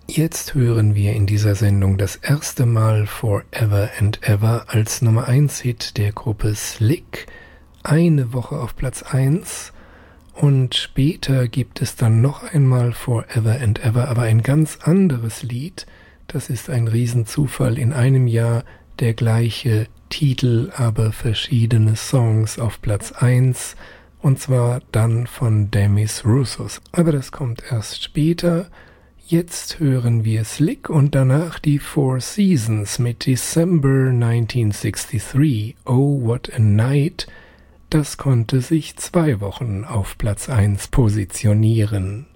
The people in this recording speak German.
Jetzt hören wir in dieser Sendung das erste Mal Forever and Ever als Nummer 1 Hit der Gruppe Slick, eine Woche auf Platz 1, und später gibt es dann noch einmal Forever and Ever, aber ein ganz anderes Lied. Das ist ein Riesenzufall, in einem Jahr der gleiche Titel, aber verschiedene Songs auf Platz 1, und zwar dann von Demis Roussos. Aber das kommt erst später. Jetzt hören wir Slick und danach die Four Seasons mit December 1963. Oh, what a night. Das konnte sich 2 Wochen auf Platz 1 positionieren.